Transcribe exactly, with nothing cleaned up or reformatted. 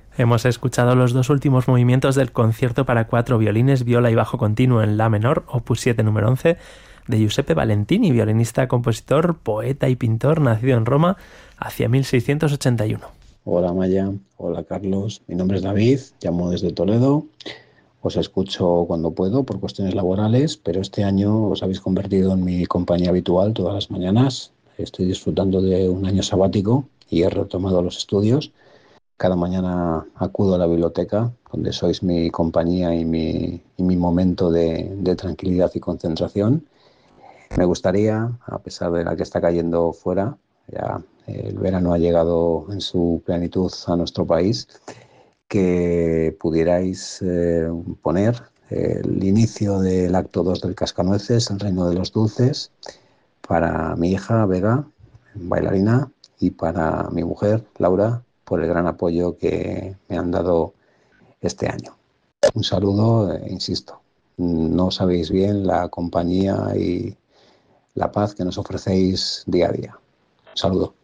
Hemos escuchado los dos últimos movimientos del concierto para cuatro violines, viola y bajo continuo en la menor, opus siete número once, de Giuseppe Valentini, violinista, compositor, poeta y pintor, nacido en Roma hacia mil seiscientos ochenta y uno. Hola Maya, hola Carlos, mi nombre es David, llamo desde Toledo, os escucho cuando puedo por cuestiones laborales, pero este año os habéis convertido en mi compañía habitual todas las mañanas. Estoy disfrutando de un año sabático y he retomado los estudios. Cada mañana acudo a la biblioteca, donde sois mi compañía y mi, y mi momento de, de tranquilidad y concentración. Me gustaría, a pesar de la que está cayendo fuera, ya el verano ha llegado en su plenitud a nuestro país, que pudierais eh, poner el inicio del acto dos del Cascanueces, El reino de los dulces, para mi hija Vega, bailarina, y para mi mujer Laura, por el gran apoyo que me han dado este año. Un saludo, eh, insisto, no sabéis bien la compañía y la paz que nos ofrecéis día a día. Un saludo.